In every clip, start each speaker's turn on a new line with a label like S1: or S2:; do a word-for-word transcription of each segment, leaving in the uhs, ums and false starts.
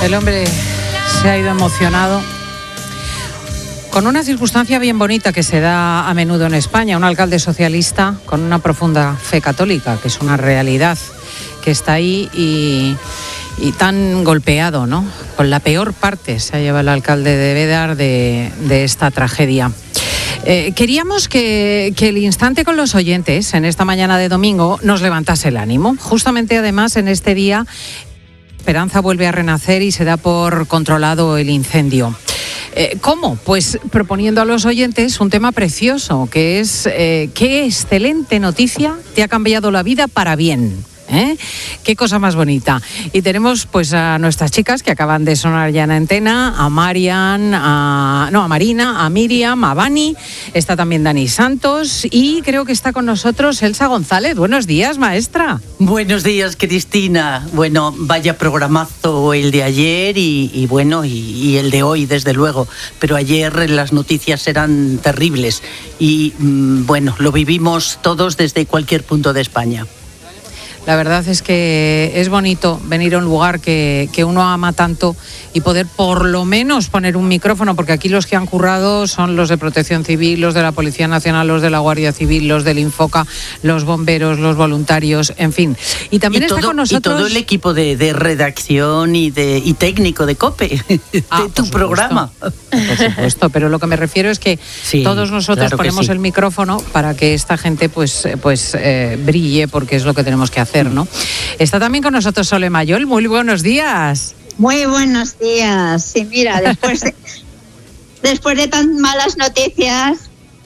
S1: El hombre se ha ido emocionado con una circunstancia bien bonita que se da a menudo en España. Un alcalde socialista con una profunda fe católica, que es una realidad que está ahí y, y tan golpeado, ¿no? Con la peor parte se ha llevado el alcalde de Bédar de, de esta tragedia. Eh, queríamos que, que el instante con los oyentes en esta mañana de domingo nos levantase el ánimo. Justamente, además, en este día, Esperanza vuelve a renacer y se da por controlado el incendio. Eh, ¿Cómo? Pues proponiendo a los oyentes un tema precioso, que es eh, qué excelente noticia te ha cambiado la vida para bien. ¿Eh? Qué cosa más bonita. Y tenemos pues a nuestras chicas que acaban de sonar ya en antena, a Marian, a, no, a Marina, a Miriam, a Vani, está también Dani Santos y creo que está con nosotros Elsa González. Buenos días, maestra.
S2: Buenos días, Cristina. Bueno, vaya programazo el de ayer y, y bueno, y, y el de hoy, desde luego. Pero ayer las noticias eran terribles y mmm, bueno, lo vivimos todos desde cualquier punto de España.
S1: La verdad es que es bonito venir a un lugar que, que uno ama tanto y poder por lo menos poner un micrófono, porque aquí los que han currado son los de Protección Civil, los de la Policía Nacional, los de la Guardia Civil, los del Infoca, los bomberos, los voluntarios, en fin. Y también y está todo, con nosotros...
S2: Y todo el equipo de, de redacción y, de, y técnico de COPE, de ah, tu programa.
S1: Por supuesto, pero lo que me refiero es que sí, todos nosotros claro ponemos sí. el micrófono para que esta gente pues, pues eh, brille, porque es lo que tenemos que hacer. ¿No? Está también con nosotros Sole Mayol. Muy buenos días.
S3: Muy buenos días. Sí, mira, después de, después de tan malas noticias,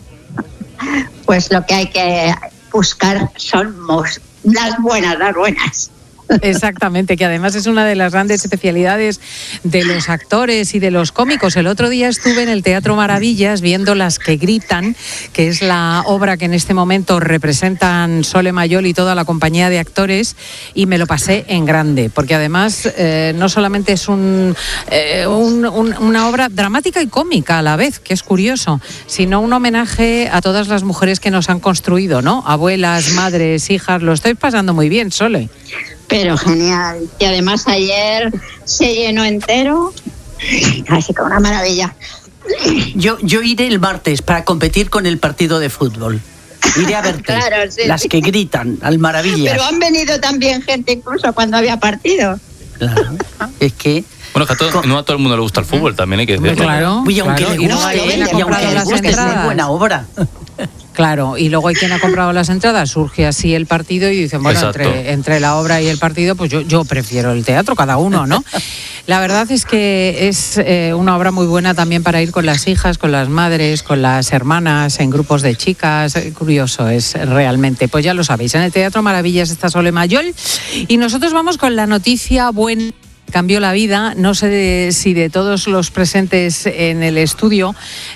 S3: pues lo que hay que buscar son las buenas, las buenas.
S1: Exactamente, que además es una de las grandes especialidades de los actores y de los cómicos. El otro día estuve en el Teatro Maravillas viendo Las que gritan, que es la obra que en este momento representan Sole Mayol y toda la compañía de actores, y me lo pasé en grande, porque además eh, no solamente es un, eh, un, un, una obra dramática y cómica a la vez, que es curioso, sino un homenaje a todas las mujeres que nos han construido, ¿no? Abuelas, madres, hijas. Lo estáis pasando muy bien, Sole.
S3: Pero genial. Y además ayer se llenó entero. Así que una maravilla.
S2: Yo, yo iré el martes para competir con el partido de fútbol. Iré a verte.
S3: Claro, sí.
S2: Las que gritan, al Maravillas.
S3: Pero han venido también gente incluso cuando había partido.
S2: Claro. Es que...
S4: Bueno, que a todo, no a todo el mundo le gusta el fútbol, también hay que decirlo.
S1: Claro,
S2: y aunque
S1: claro.
S2: le guste,
S1: y, no,
S2: y aunque le guste, es una buena obra.
S1: Claro, y luego hay quien ha comprado las entradas, surge así el partido y dicen, bueno, entre, entre la obra y el partido, pues yo, yo prefiero el teatro, cada uno, ¿no? La verdad es que es eh, una obra muy buena también para ir con las hijas, con las madres, con las hermanas, en grupos de chicas. Curioso es realmente. Pues ya lo sabéis, en el Teatro Maravillas está Sole Mayol y nosotros vamos con la noticia buena. Cambió la vida, no sé de, si de todos los presentes en el estudio,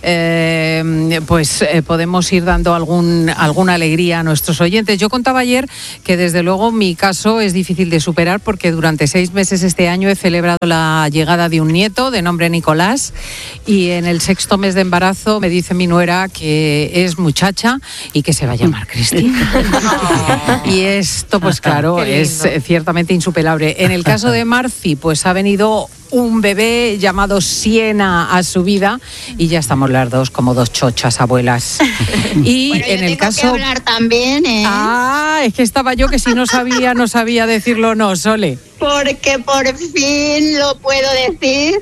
S1: eh, pues eh, podemos ir dando algún, alguna alegría a nuestros oyentes. Yo contaba ayer que desde luego mi caso es difícil de superar porque durante seis meses este año he celebrado la llegada de un nieto de nombre Nicolás y en el sexto mes de embarazo me dice mi nuera que es muchacha y que se va a llamar Cristina. Y esto pues claro es ciertamente insuperable. En el caso de Marci, pues ha venido un bebé llamado Siena a su vida y ya estamos las dos como dos chochas abuelas. Y
S3: bueno,
S1: en
S3: yo
S1: el
S3: tengo
S1: caso...
S3: que hablar también, ¿eh?
S1: Ah, es que estaba yo que si no sabía, no sabía decirlo, no, Sole.
S3: Porque por fin lo puedo decir.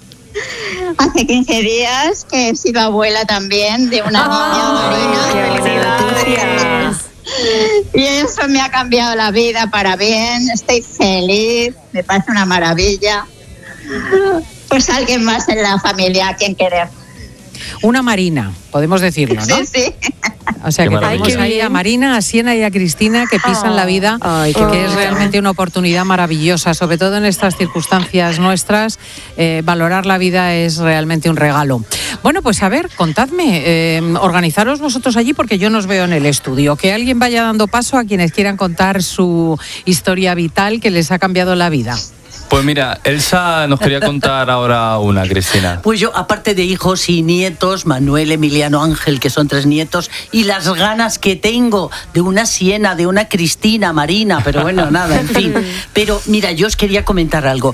S3: Hace quince días que he sido abuela también de una niña, Marina. Y eso me ha cambiado la vida para bien. Estoy feliz, me parece una maravilla. Pues alguien más en la familia a quien querer.
S1: Una Marina, podemos decirlo, ¿no?
S3: Sí, sí.
S1: O sea, que tenemos ahí a Marina, a Siena y a Cristina que pisan oh, la vida, ay, que bien. Es realmente una oportunidad maravillosa, sobre todo en estas circunstancias nuestras. Eh, valorar la vida es realmente un regalo. Bueno, pues a ver, contadme, eh, organizaros vosotros allí porque yo no os veo en el estudio. Que alguien vaya dando paso a quienes quieran contar su historia vital que les ha cambiado la vida.
S4: Pues mira, Elsa nos quería contar ahora una, Cristina.
S2: Pues yo, aparte de hijos y nietos, Manuel, Emiliano, Ángel, que son tres nietos, y las ganas que tengo de una Siena, de una Cristina, Marina, pero bueno, nada, en fin. Pero mira, yo os quería comentar algo. Página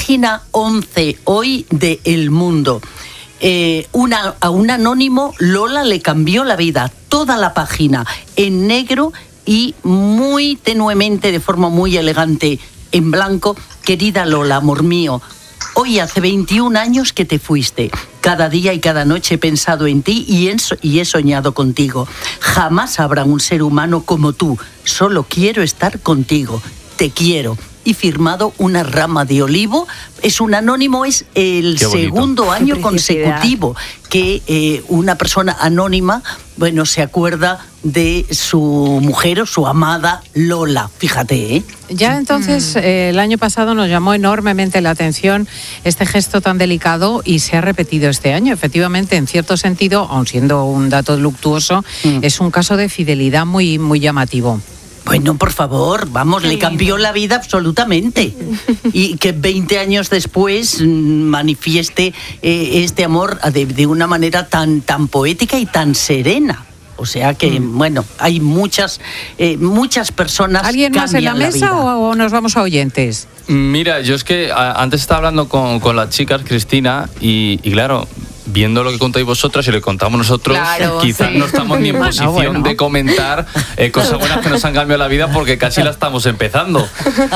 S2: página once hoy de El Mundo. Eh, una, a un anónimo Lola le cambió la vida, toda la página en negro y muy tenuemente, de forma muy elegante, en blanco. Querida Lola, amor mío, hoy hace veintiún años que te fuiste. Cada día y cada noche he pensado en ti y he, y he soñado contigo. Jamás habrá un ser humano como tú. Solo quiero estar contigo. Te quiero. Y firmado una rama de olivo. Es un anónimo, es el segundo año consecutivo que eh, una persona anónima, bueno, se acuerda de su mujer o su amada Lola. Fíjate, ¿eh?
S1: Ya entonces, eh, el año pasado nos llamó enormemente la atención este gesto tan delicado y se ha repetido este año. Efectivamente, en cierto sentido, aun siendo un dato luctuoso, mm. es un caso de fidelidad muy, muy llamativo.
S2: Bueno, por favor, vamos, le cambió la vida absolutamente. Y que veinte años después manifieste eh, este amor de, de una manera tan, tan poética y tan serena. O sea que, mm. bueno, hay muchas, eh, muchas personas.
S1: ¿Alguien más en la mesa
S2: la
S1: o, o nos vamos a oyentes?
S4: Mira, yo es que a, antes estaba hablando con, con las chicas, Cristina, y, y claro, viendo lo que contáis vosotras y lo que contamos nosotros, claro, quizás sí. no estamos ni en posición bueno, bueno. de comentar eh, cosas buenas que nos han cambiado la vida porque casi la estamos empezando.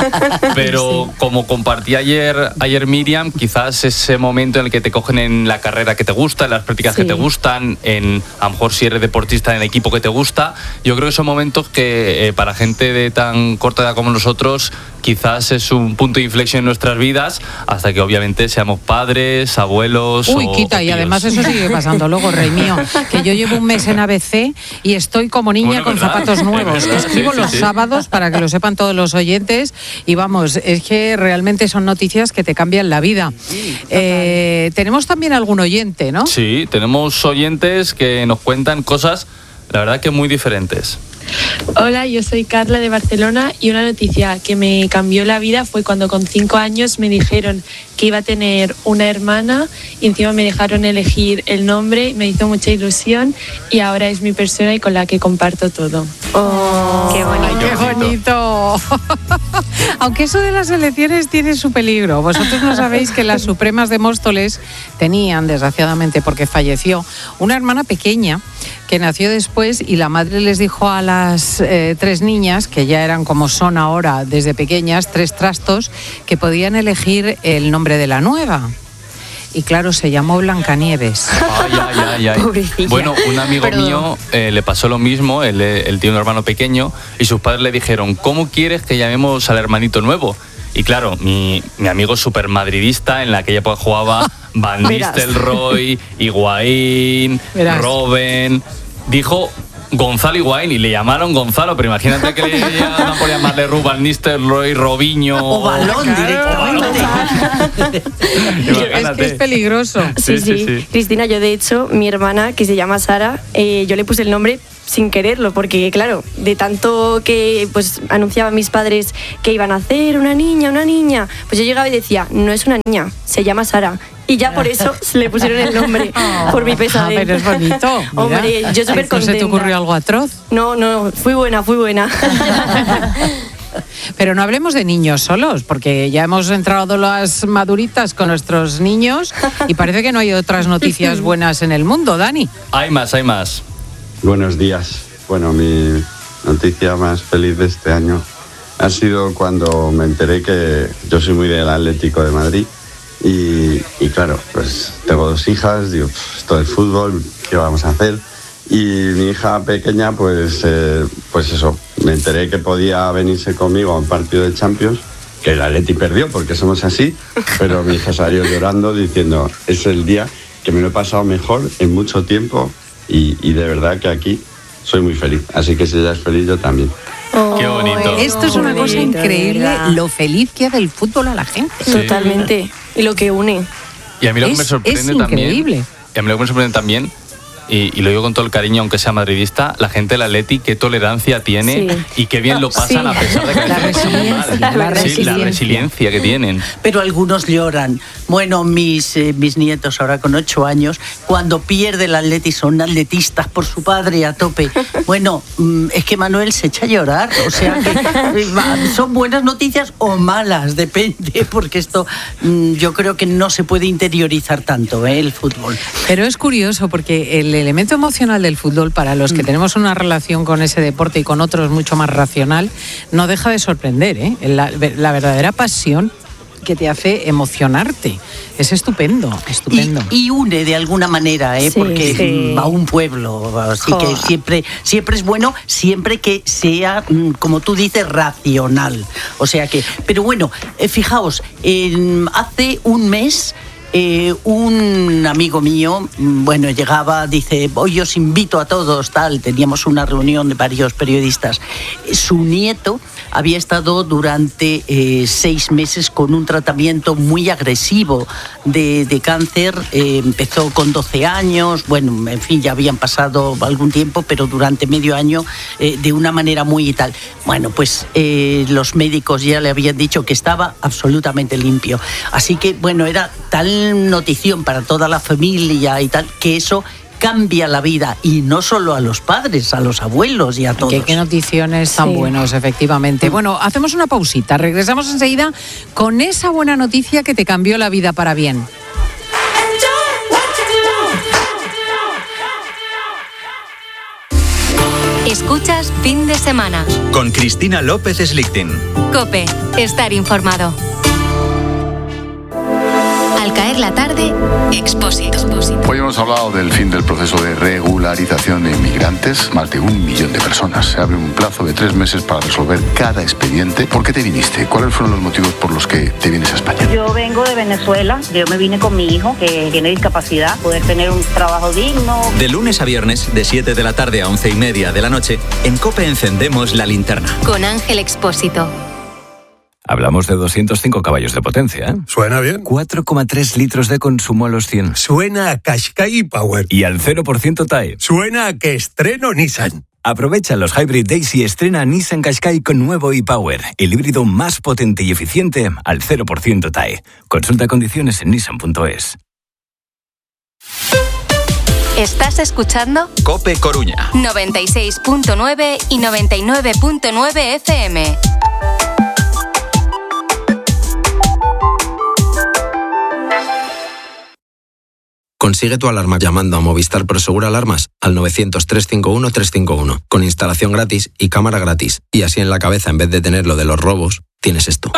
S4: Pero sí. como compartí ayer, ayer Miriam, quizás ese momento en el que te cogen en la carrera que te gusta, en las prácticas sí. que te gustan, en a lo mejor si eres deportista en el equipo que te gusta, yo creo que son momentos que eh, para gente de tan corta edad como nosotros quizás es un punto de inflexión en nuestras vidas hasta que obviamente seamos padres, abuelos.
S1: Uy,
S4: o,
S1: quita,
S4: o
S1: y además eso sigue pasando luego, rey mío, que yo llevo un mes en A B C y estoy como niña bueno, con ¿verdad? zapatos nuevos, que escribo sí, los sí, sábados sí. para que lo sepan todos los oyentes y vamos, es que realmente son noticias que te cambian la vida. Sí, eh, tenemos también algún oyente, ¿no?
S4: Sí, tenemos oyentes que nos cuentan cosas, la verdad que muy diferentes.
S5: Hola, yo soy Carla de Barcelona y una noticia que me cambió la vida fue cuando con cinco años me dijeron que iba a tener una hermana y encima me dejaron elegir el nombre, me hizo mucha ilusión y ahora es mi persona y con la que comparto todo.
S1: ¡Oh, qué bonito! ¡Qué bonito! Aunque eso de las elecciones tiene su peligro. Vosotros no sabéis que las Supremas de Móstoles tenían, desgraciadamente porque falleció, una hermana pequeña que nació después y la madre les dijo a las eh, tres niñas, que ya eran como son ahora desde pequeñas, tres trastos, que podían elegir el nombre de la nueva. Y claro, se llamó Blancanieves.
S4: Ay, ay, ay, ay. Pobrecilla. Bueno, un amigo Perdón. mío eh, le pasó lo mismo, él, él tiene un hermano pequeño, y sus padres le dijeron, ¿cómo quieres que llamemos al hermanito nuevo? Y claro, mi, mi amigo es súper madridista, en la que época jugaba Van Nistelrooy, Higuaín, Verás. Robben, dijo Gonzalo Higuaín y le llamaron Gonzalo, pero imagínate que le llaman por llamarle Van Nistelrooy, Robinho
S2: o Balón directamente.
S1: Es que es peligroso.
S6: Sí, sí, sí, sí. Cristina, yo de hecho, mi hermana, que se llama Sara, eh, yo le puse el nombre sin quererlo, porque claro, de tanto que pues anunciaban mis padres que iban a hacer una niña, una niña, pues yo llegaba y decía, no es una niña, se llama Sara. Y ya por eso le pusieron el nombre, oh, por mi pesadez.
S1: Ah, pero es bonito. Mira.
S6: Hombre, yo súper contenta.
S1: ¿No se te ocurrió algo atroz?
S6: No, no, fui buena, fui buena.
S1: Pero no hablemos de niños solos, porque ya hemos entrado las maduritas con nuestros niños y parece que no hay otras noticias buenas en el mundo, Dani.
S4: Hay más, hay más.
S7: Buenos días. Bueno, mi noticia más feliz de este año ha sido cuando me enteré que yo soy muy del Atlético de Madrid y, y claro, pues tengo dos hijas, digo, esto del fútbol, ¿qué vamos a hacer? Y mi hija pequeña, pues, eh, pues eso, me enteré que podía venirse conmigo a un partido de Champions, que el Atleti perdió porque somos así, pero mi hija salió llorando diciendo, es el día que me lo he pasado mejor en mucho tiempo. Y, y de verdad que aquí soy muy feliz. Así que si ella es feliz, yo también.
S4: Oh, qué bonito.
S1: Esto es una cosa increíble, lo feliz que hace el fútbol a la gente.
S6: Sí. Totalmente. Y lo que une.
S4: Y a mí lo que
S1: es,
S4: me sorprende
S1: es
S4: también.
S1: Increíble.
S4: Y a mí lo que me sorprende también, y, y lo digo con todo el cariño, aunque sea madridista, la gente del Atleti, qué tolerancia tiene sí. y qué bien lo pasan sí. a pesar de que
S1: la resiliencia,
S4: mal.
S1: la,
S4: Sí, la resiliencia que tienen.
S2: Pero algunos lloran, Bueno, mis, eh, mis nietos ahora con ocho años, cuando pierde el Atleti son atletistas por su padre a tope. Bueno, es que Manuel se echa a llorar, o sea que son buenas noticias o malas, depende, porque esto yo creo que no se puede interiorizar tanto, ¿eh? El fútbol.
S1: Pero es curioso porque el elemento emocional del fútbol, para los que tenemos una relación con ese deporte y con otros mucho más racional, no deja de sorprender, ¿eh? La, la verdadera pasión que te hace emocionarte. Es estupendo, estupendo.
S2: Y, y une de alguna manera, ¿eh? Sí, porque sí. va a un pueblo, así oh. que siempre, siempre es bueno, siempre que sea, como tú dices, racional. O sea que, pero bueno, eh, fijaos, eh, hace un mes Eh, un amigo mío, bueno, llegaba, dice, hoy os invito a todos, tal, teníamos una reunión de varios periodistas. Su nieto había estado durante eh, seis meses con un tratamiento muy agresivo de, de cáncer, eh, empezó con doce años, bueno, en fin, ya habían pasado algún tiempo, pero durante medio año eh, de una manera muy y tal. Bueno, pues eh, los médicos ya le habían dicho que estaba absolutamente limpio. Así que, bueno, era tal notición para toda la familia y tal, que eso cambia la vida, y no solo a los padres, a los abuelos y a todos.
S1: Qué, qué noticiones tan sí. buenos, efectivamente. Bueno, hacemos una pausita, regresamos enseguida con esa buena noticia que te cambió la vida para bien.
S8: Escuchas Fin de Semana
S9: con Cristina López Slichting.
S8: COPE, estar informado. Al caer la tarde, Expósito.
S10: Hoy hemos hablado del fin del proceso de regularización de inmigrantes. Más de un millón de personas. Se abre un plazo de tres meses para resolver cada expediente. ¿Por qué te viniste? ¿Cuáles fueron los motivos por los que te vienes a España?
S11: Yo vengo de Venezuela. Yo me vine con mi hijo, que tiene discapacidad, poder tener un trabajo digno.
S9: De lunes a viernes, de siete de la tarde a once y media de la noche, en COPE encendemos la linterna.
S8: Con Ángel Expósito.
S12: Hablamos de doscientos cinco caballos de potencia, ¿eh?
S13: Suena bien.
S12: cuatro coma tres litros de consumo a los cien.
S13: Suena a Qashqai Power.
S12: Y al cero por ciento T A E.
S13: Suena a que estreno Nissan.
S12: Aprovecha los Hybrid Days y estrena Nissan Qashqai con nuevo e-Power, el híbrido más potente y eficiente al cero por ciento T A E. Consulta condiciones en nissan punto es.
S8: ¿Estás escuchando?
S9: COPE Coruña.
S8: noventa y seis punto nueve y noventa y nueve punto nueve F M.
S14: Consigue tu alarma llamando a Movistar Prosegur Alarmas al novecientos, trescientos cincuenta y uno, trescientos cincuenta y uno, con instalación gratis y cámara gratis. Y así en la cabeza, en vez de tener lo de los robos, tienes esto.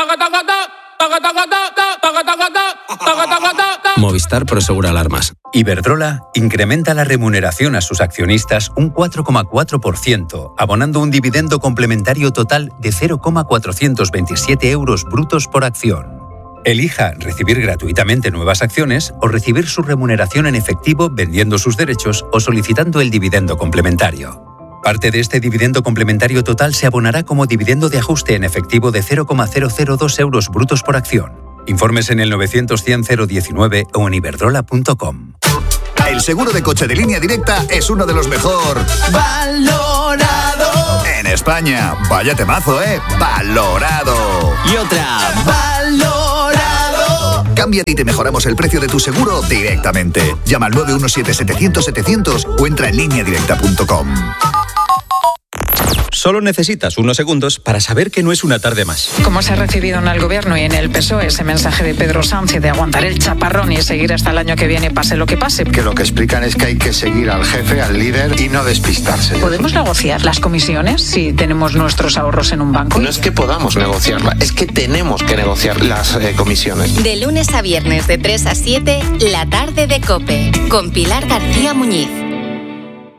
S14: Movistar Prosegur Alarmas.
S15: Iberdrola incrementa la remuneración a sus accionistas un cuatro coma cuatro por ciento, abonando un dividendo complementario total de cero coma cuatrocientos veintisiete euros brutos por acción. Elija recibir gratuitamente nuevas acciones o recibir su remuneración en efectivo vendiendo sus derechos o solicitando el dividendo complementario. Parte de este dividendo complementario total se abonará como dividendo de ajuste en efectivo de cero coma cero cero dos euros brutos por acción. Informes en el novecientos, cien, cero diecinueve o en iberdrola punto com.
S16: El seguro de coche de Línea Directa es uno de los mejor valorado en España. Vaya temazo, ¿eh? Valorado.
S9: Y otra.
S16: Valorado. Cámbiate y te mejoramos el precio de tu seguro directamente. Llama al nueve uno siete, setecientos, setecientos o entra en línea directa punto com.
S9: Solo necesitas unos segundos para saber que no es una tarde más.
S17: ¿Cómo se ha recibido en el Gobierno y en el P S O E ese mensaje de Pedro Sánchez de aguantar el chaparrón y seguir hasta el año que viene, pase lo que pase?
S18: Que lo que explican es que hay que seguir al jefe, al líder y no despistarse.
S17: ¿Podemos negociar las comisiones si tenemos nuestros ahorros en un banco?
S18: No es que podamos negociarla, es que tenemos que negociar las eh, comisiones.
S8: De lunes a viernes de tres a siete, la tarde de COPE, con Pilar García Muñiz.